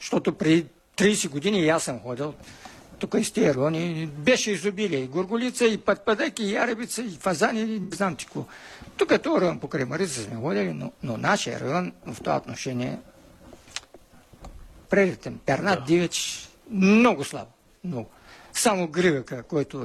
Защото преди 30 години и аз съм ходил тук из тези райони, беше изобилие. И горголица, и пътпадък, и яребица, и фазани, и не знам ти какво. Тук е този район покрай Марица сме ходили, но нашия район в това отношение преритен, пернат, дивеч, много слабо. Много. Само гривека, който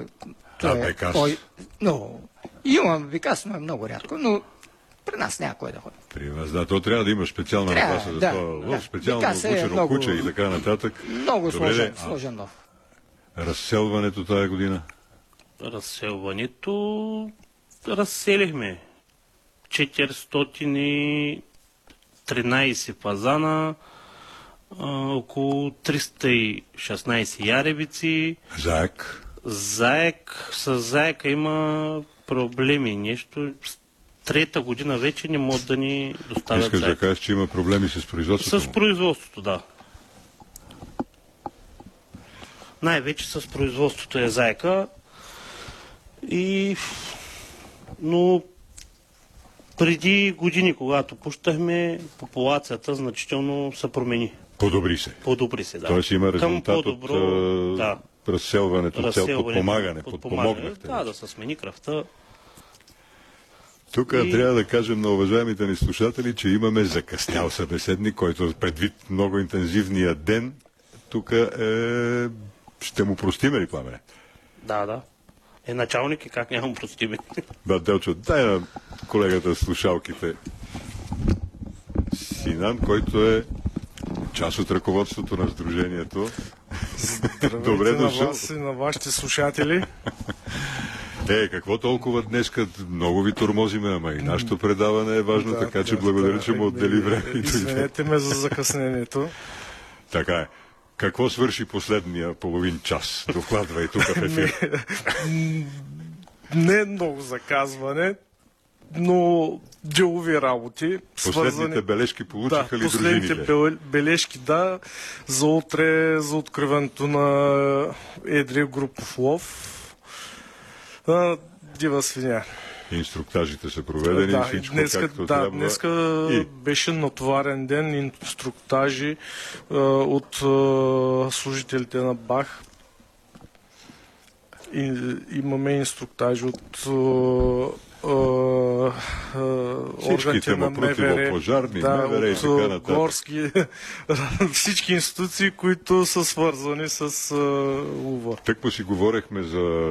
имам бекас, но е много рядко, но при нас няма кой да ходи. При вас, да, то трябва да има специална нагласа за това. Специално обучено куче и така нататък. Много сложен нов. Разселването тая година? Разселването разселихме 413 фазана, около 316 яребици. Заек? С заека има проблеми. Нещо. Трета година вече не могат да ни доставят заек. Искаш да кажеш, че има проблеми с производството? С производството, да. Най-вече с производството е заека. Но преди години, когато пущахме, популацията значително се промени. Подобри се. Подобри се, да. Тоест има резултат от разселването, цел подпомагане. Подпомогнахте. Да се смени кръвта. Тук трябва да кажем на уважаемите ни слушатели, че имаме закъснял събеседник, който предвид много интензивния ден, тук ще му простиме ли, Пламене? Да. Началник и как няма му простиме. Делчо, дай на колегата слушалките Синан, който е част от ръководството на Сдружението. Добре дошъл. На вас и на вашите слушатели. Какво толкова днеска? Много ви тормозиме, ама и нашето предаване е важно, така че благодаря, че му отдели време. Извинете ме за закъснението. Така е. Какво свърши последния половин час? Докладвай тук в ефир. Не много заказване, но делови работи. Последните бележки получиха ли дружините? Последните бележки, да, за утре, за откриването на едрия групов лов. Дива свиня. Инструктажите са проведени, всичко както трябва. Днеска беше натоварен ден, инструктажи от служителите на БАХ. Имаме инструктажи от органите на МВР, МВР и така нататък. горски, всички институции, които са свързани с лова. Тъкмо си говорехме за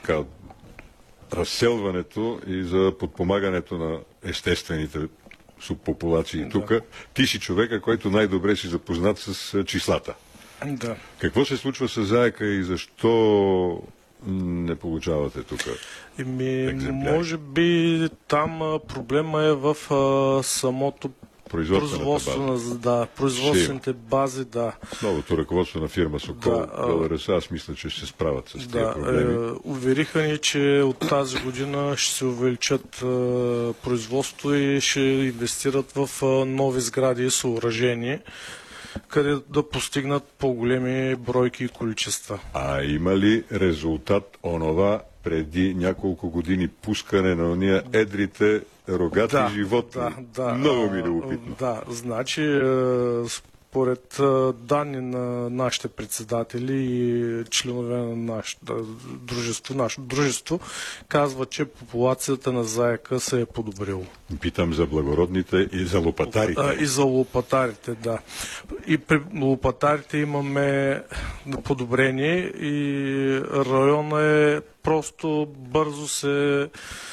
разселването и за подпомагането на естествените субпопулации. Тук ти си човека, който най-добре си запознат с числата. Да. Какво се случва с заека и защо не получавате тук екземпляри? Може би там проблема е в самото производствените бази, да. Новото ръководство на фирма Сокол, аз мисля, че ще се справят с тези проблеми. Увериха ни, че от тази година ще се увеличат производство и ще инвестират в нови сгради и съоръжения, къде да постигнат по-големи бройки и количества. А има ли резултат онова преди няколко години пускане на ония едрите рогати животни? Много ми е любопитно. Да, значи според данни на нашите председатели и членове на нашето дружество, казва, че популацията на заека се е подобрила. Питам за благородните и за лопатарите. И за лопатарите, да. И при лопатарите имаме подобрение и района е просто бързо се...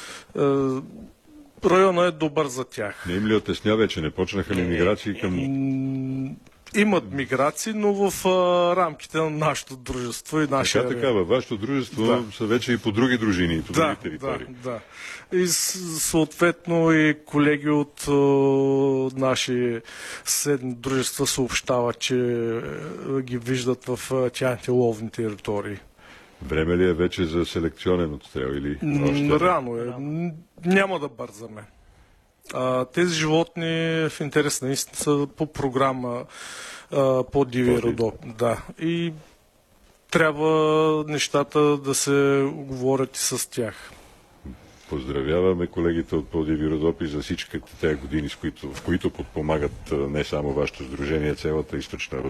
Района е добър за тях. Не им ли отесня вече? Не почнаха ли миграции към... Имат миграции, но в рамките на нашето дружество и нашия... Така, във вашето дружество са вече и по други дружини, и по други територии. Да. И съответно и колеги от наши съседни дружества съобщават, че ги виждат в тяхните ловни територии. Време ли е вече за селекционен отстрел или още? Рано е. Няма да бързаме. Тези животни в интерес на истина са по програма по диви Родопи. Да. И трябва нещата да се говорят и с тях. Поздравяваме колегите от Пловдив Родопи за всичките тези години, в които подпомагат не само вашето сдружение, цялата източна